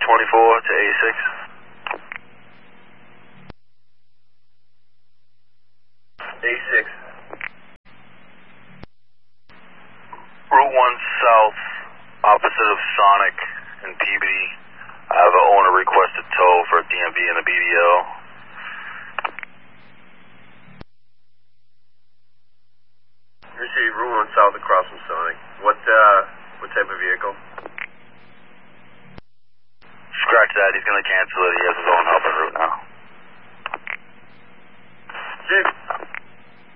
24 to 86. Route 1 south, opposite of Sonic and Peabody. I have an owner requested tow for DMV and the BDL. Receive Route 1 south across from Sonic. What type of vehicle? Scratch that, he's going to cancel it. He has his own helper route now. Chief.